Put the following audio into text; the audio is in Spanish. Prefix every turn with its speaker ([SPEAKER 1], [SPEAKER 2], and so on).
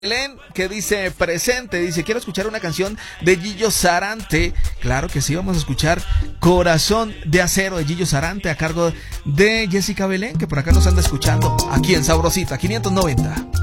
[SPEAKER 1] Belén, que dice presente, dice quiero escuchar una canción de Gillo Sarante. Claro que sí, vamos a escuchar Corazón de Acero de Gillo Sarante a cargo de Jessica Belén, que por acá nos anda escuchando aquí en Sabrosita 590.